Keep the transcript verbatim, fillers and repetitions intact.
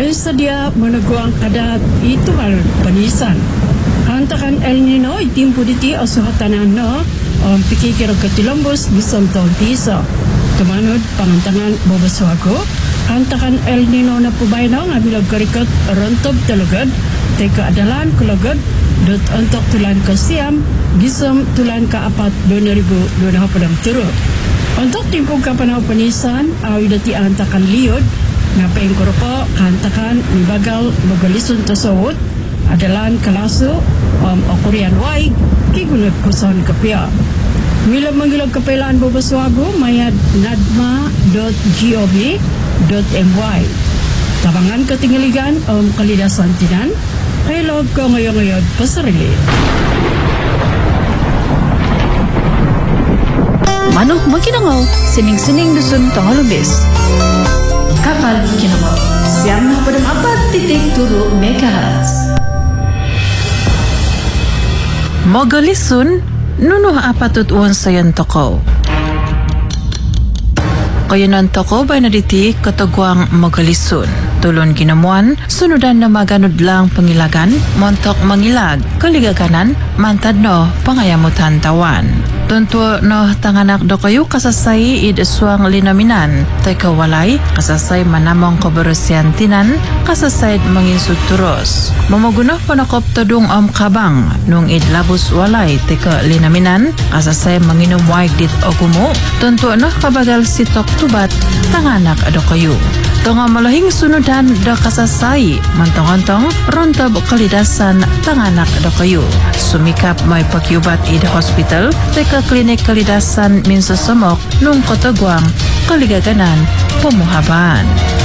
sedia meneguang adat itu hal penisan. Antakan El Nino itimpu diti asuhatanan no um, pikir kira ketilombos bisam tahun tisa. Kemanut pangantangan bobaswago antakan El Nino na pubayno ngabila garikat rentob telugad teka adalan kulagad dot untuk tulan kasiam gisam tulan ka apat dua ribu dua puluh turut. Untuk timpung kapanaw penisan awi dati antakan liod ngapain korpo kantakan nibagal magalisun tasawut adalan kalaso um, okurian waig kigunat kuson kapia. Mila manggilag kapailaan bobaswago mayad nadma dot gov dot my. Tabangan katingaligan um, kalidasan tinan kailog ko ngayon-ngayon pasarili. Manok makinangaw, sining-sining dusun tangalubis. Kapal kinangaw, siyam na padam apat titik turu megahertz. Mogalisun, nuno apatut uwan sayan toko. Kayanan toko ba na diti katagwang magalisun. Tulon ginamuan, sunudan na maganod lang pangilagan, montok mangilag, kaligaganan, mantad no, pangayamutan tawan. Tunto no tanganak do kayo kasasay id suang linaminan, tay kawalay, kasasay manamong kabarasyan tinan, kasasay manginsud turos. Mamaguno panakop tadung om kabang, nung id labos walay, tay ka linaminan, kasasay manginom waig dit o gumo, tunto no kabagal sitok tubat, tanganak do kayo. Tunga malahing sunudan da kasasay, mantong-antong, rontob kalidasan, tanganak do kayo. Sumikap may pagyubat id hospital, teka klinik kalidasan minsa samok, nung katagwang, kaligaganan, pumuhaban.